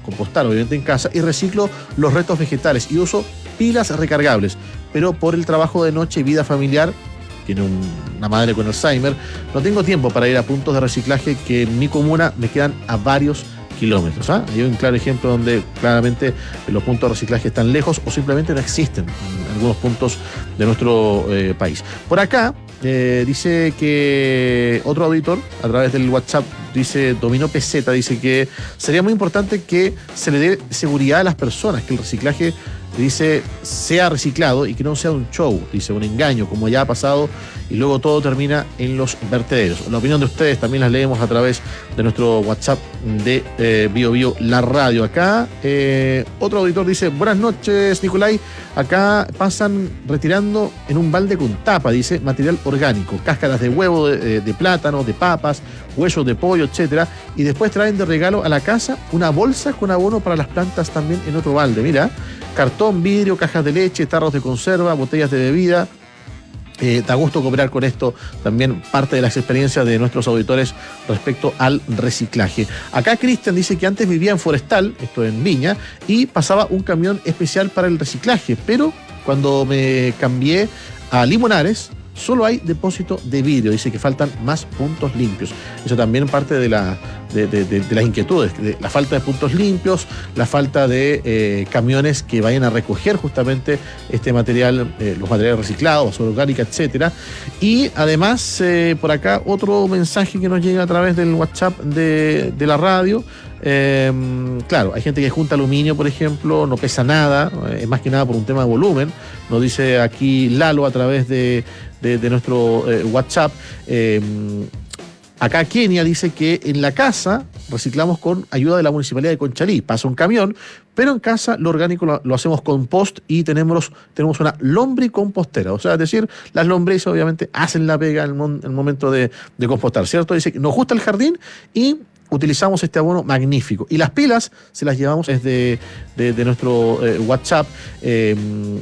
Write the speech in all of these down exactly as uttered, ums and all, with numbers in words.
compostar obviamente en casa, y reciclo los restos vegetales y uso pilas recargables. Pero por el trabajo de noche y vida familiar, tiene un, una madre con Alzheimer, no tengo tiempo para ir a puntos de reciclaje que en mi comuna me quedan a varios kilómetros. ¿ah? Hay un claro ejemplo donde claramente los puntos de reciclaje están lejos o simplemente no existen en algunos puntos de nuestro eh, país. Por acá eh, dice que otro auditor a través del WhatsApp, dice Domino Peseta, dice que sería muy importante que se le dé seguridad a las personas, que el reciclaje, dice, sea reciclado y que no sea un show, dice, un engaño, como ya ha pasado, y luego todo termina en los vertederos. La opinión de ustedes también las leemos a través de nuestro WhatsApp de eh, Bio Bio, la radio. Acá eh, otro auditor dice, buenas noches, Nicolai, acá pasan retirando en un balde con tapa, dice, material orgánico, cáscaras de huevo, de, de plátano, de papas, huesos de pollo, etcétera, y después traen de regalo a la casa una bolsa con abono para las plantas también en otro balde, mira, cartón, vidrio, cajas de leche, tarros de conserva, botellas de bebida. Eh, da gusto cooperar con esto, también parte de las experiencias de nuestros auditores respecto al reciclaje. Acá Cristian dice que antes vivía en Forestal, esto en Viña, y pasaba un camión especial para el reciclaje, pero cuando me cambié a Limonares, solo hay depósito de vidrio, dice que faltan más puntos limpios. Eso también parte de, la, de, de, de, de las inquietudes, de la falta de puntos limpios, la falta de eh, camiones que vayan a recoger justamente este material, eh, los materiales reciclados, basura orgánica, etcétera. Y además, eh, por acá, otro mensaje que nos llega a través del WhatsApp de, de la radio. Eh, claro, hay gente que junta aluminio, por ejemplo, no pesa nada, es eh, más que nada por un tema de volumen. Nos dice aquí Lalo a través de, de, de nuestro eh, WhatsApp. Eh, acá Kenia dice que en la casa reciclamos con ayuda de la Municipalidad de Conchalí. Pasa un camión, pero en casa lo orgánico lo, lo hacemos compost y tenemos, tenemos una lombricompostera. O sea, es decir, las lombrices obviamente hacen la pega en el, mon, en el momento de, de compostar, ¿cierto? Dice que nos gusta el jardín y utilizamos este abono magnífico. Y las pilas se las llevamos desde de, de nuestro eh, WhatsApp. Eh,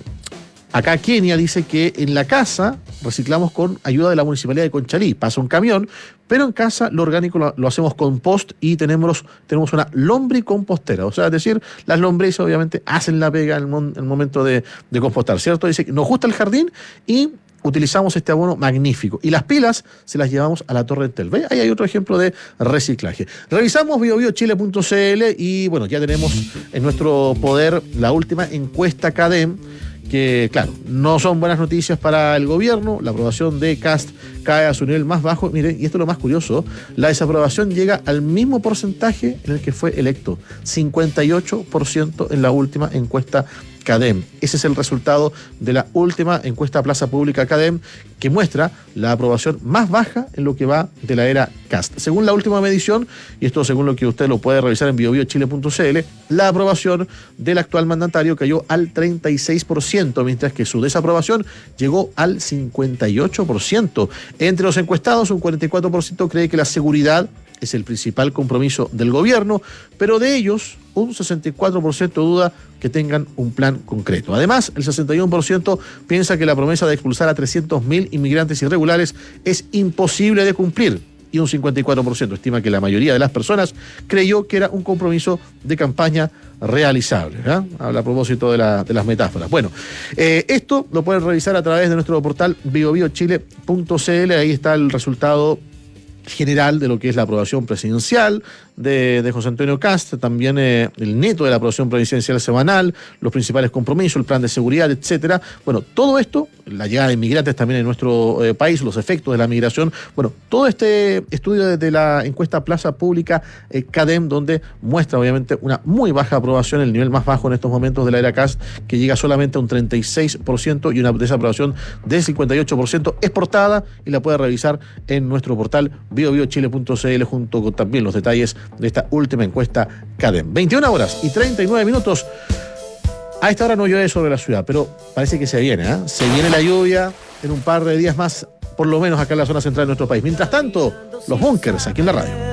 acá Kenia dice que en la casa reciclamos con ayuda de la Municipalidad de Conchalí. Pasa un camión, pero en casa lo orgánico lo, lo hacemos compost y tenemos, tenemos una lombricompostera. O sea, es decir, las lombrices obviamente hacen la pega en el, mon, en el momento de, de compostar, ¿cierto? Dice que nos gusta el jardín y utilizamos este abono magnífico. Y las pilas se las llevamos a la Torre Entel. ¿Ve? Ahí hay otro ejemplo de reciclaje. Revisamos bio bio chile punto c l y bueno, ya tenemos en nuestro poder la última encuesta CADEM, que claro, no son buenas noticias para el gobierno. La aprobación de Kast cae a su nivel más bajo. Miren, y esto es lo más curioso, la desaprobación llega al mismo porcentaje en el que fue electo, cincuenta y ocho por ciento en la última encuesta CADEM. Ese es el resultado de la última encuesta Plaza Pública CADEM, que muestra la aprobación más baja en lo que va de la era Kast. Según la última medición, y esto según lo que usted lo puede revisar en bio bio chile punto c l, la aprobación del actual mandatario cayó al treinta y seis por ciento, mientras que su desaprobación llegó al cincuenta y ocho por ciento. Entre los encuestados, un cuarenta y cuatro por ciento cree que la seguridad es el principal compromiso del gobierno, pero de ellos un sesenta y cuatro por ciento duda que tengan un plan concreto. Además, el sesenta y uno por ciento piensa que la promesa de expulsar a trescientos mil inmigrantes irregulares es imposible de cumplir, y un cincuenta y cuatro por ciento estima que la mayoría de las personas creyó que era un compromiso de campaña realizable. ¿eh? Habla a propósito de, la, de las metáforas. Bueno, eh, esto lo pueden revisar a través de nuestro portal bio bio chile punto c l. Ahí está el resultado general de lo que es la aprobación presidencial de, de José Antonio Kast, también eh, el neto de la aprobación presidencial semanal, los principales compromisos, el plan de seguridad, etcétera. Bueno, todo esto, la llegada de inmigrantes también en nuestro eh, país, los efectos de la migración, bueno, todo este estudio de, de la encuesta Plaza Pública eh, CADEM, donde muestra obviamente una muy baja aprobación, el nivel más bajo en estos momentos de la era Kast, que llega solamente a un treinta y seis por ciento y una desaprobación del cincuenta y ocho por ciento, es portada y la puede revisar en nuestro portal bio bio chile punto c l junto con también los detalles de esta última encuesta CADEM. veintiuna horas y treinta y nueve minutos. A esta hora no llueve sobre la ciudad, pero parece que se viene, ¿eh? Se viene la lluvia en un par de días más, por lo menos acá en la zona central de nuestro país. Mientras tanto, los bunkers aquí en la radio.